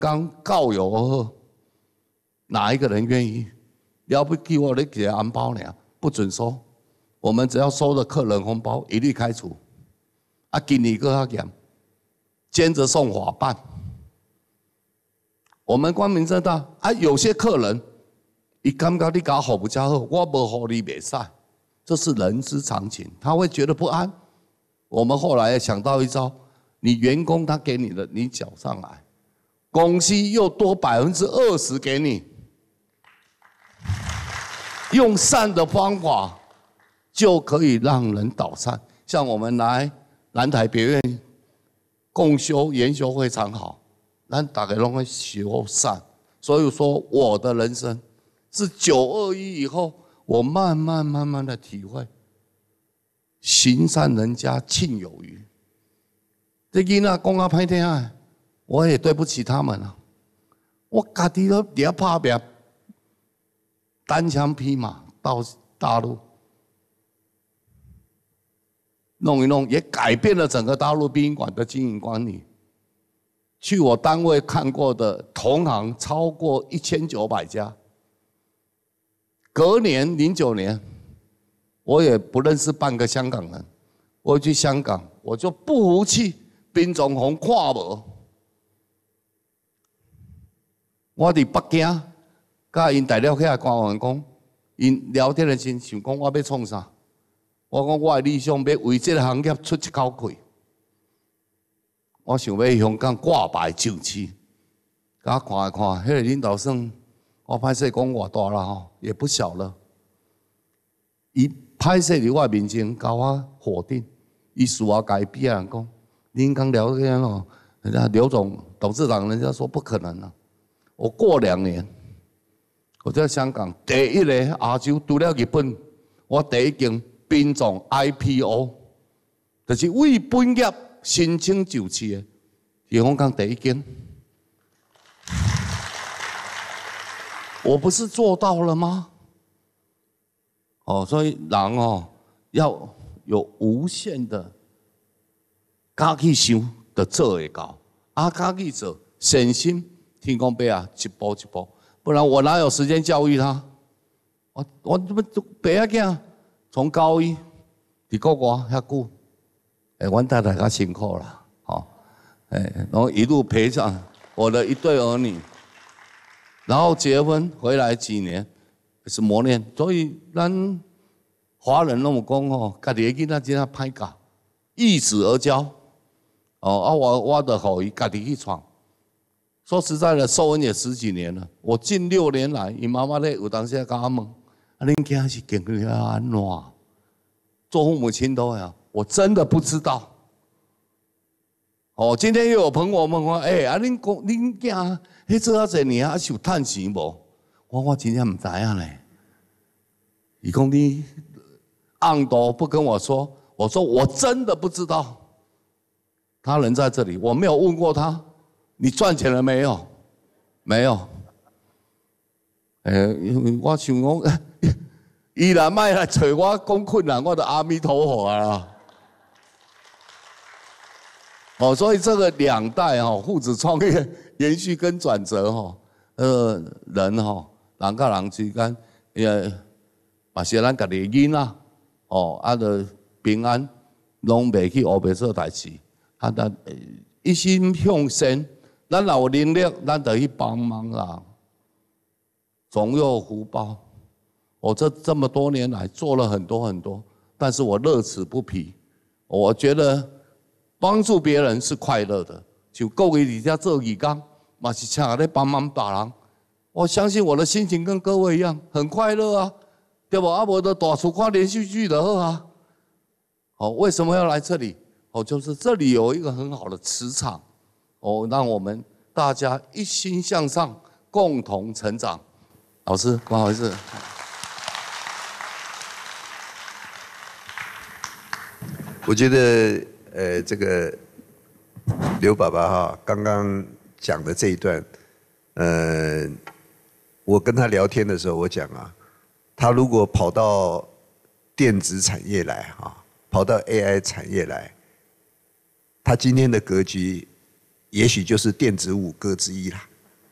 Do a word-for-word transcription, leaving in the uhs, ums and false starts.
刚告有而贺，哪一个人愿意？了不起我你给他红包呢，不准收。我们只要收的客人红包一律开除。啊，今年更加严，兼着送法办。我们光明正大啊，有些客人，伊感觉你搞好不加好，我不好你袂使，这是人之常情，他会觉得不安。我们后来想到一招，你员工他给你的，你缴上来，公司又多百分之二十给你，用善的方法就可以让人导善。像我们来南台别院共修研修非常好。咱大家拢会修善，所以说我的人生是九二一以后，我慢慢慢慢的体会，行善人家庆有余。这囡仔讲啊歹听啊，我也对不起他们啊。我家己都伫遐拍拼，单枪匹马到大陆，弄一弄，也改变了整个大陆殡仪馆的经营管理。去我单位看过的同行超过一千九百家。隔年零九年，我也不认识半个香港人，我去香港，我就不服气，宾总红看无。我伫北京，甲因大陆遐官员讲，因聊天的时想讲我要创啥？我讲我的理想要为这个行业出一口气。我想要香港挂牌就市，甲看一看，迄个领导算我歹势讲偌大啦吼，也不小了。伊歹势伫我面前甲我否定，伊事后甲伊比人讲，恁刚聊天哦，人家刘总董事长，人家说不可能啊。我过两年，我在香港第一个亚洲除了日本，我第一间宾总 I P O， 就是为本业。申请就市的，是香港第一间。我不是做到了吗？哦，所以人哦要有无限的敢去想，就做会到。啊，敢去做，信心天公伯啊，一步一步，不然我哪有时间教育他？我我怎么伯仔囝从高一伫国外遐久？哎，阮太太较辛苦啦，吼，哎，然后一路陪上我的一对儿女，然后结婚回来几年，是磨练。所以咱华人拢有讲吼，家己的囡仔真正歹教，易子而教。哦，啊，我我得互伊家己去闯。说实在的，受恩也十几年了。我近六年来，伊妈妈咧有当时甲我问，啊，恁囝是经历了安怎？做父母亲都呀。我真的不知道。哦，今天又有朋友问我，哎、欸，啊，恁讲恁囝迄做啊侪年啊，是有趁钱无？我我真正唔知影咧。伊讲你暗都不跟我说，我说我真的不知道。他人在这里，我没有问过他，你赚钱了没有？没有。哎、欸，我想讲，伊若卖来找我讲困难，我就阿弥陀佛啊。哦，所以这个两代哈父子创业延续跟转折哈，呃人哈人甲人之间也嘛是咱家己囡仔哦，啊着平安，拢袂去黑白做代志，啊咱一心向善，咱若有能力，咱就去帮忙啦，总有福报。我这这么多年来做了很多很多，但是我乐此不疲，我觉得。帮助别人是快乐的，就各位底下做义工，嘛是请来帮忙别人。我相信我的心情跟各位一样，很快乐啊，对不？啊，我的大厨看连续剧的好啊。哦，为什么要来这里？哦，就是这里有一个很好的磁场，哦，让我们大家一心向上，共同成长。老师，不好意思。 我觉得。呃，这个刘爸爸哈，刚刚讲的这一段，呃，我跟他聊天的时候，我讲啊，他如果跑到电子产业来哈，跑到 A I 产业来，他今天的格局，也许就是电子五哥之一啦。